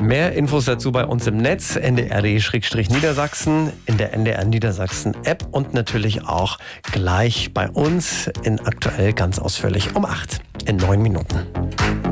Mehr Infos dazu bei uns im Netz, ndr.de/Niedersachsen, in der NDR Niedersachsen App und natürlich auch gleich bei uns in Aktuell ganz ausführlich um 8 in 9 Minuten.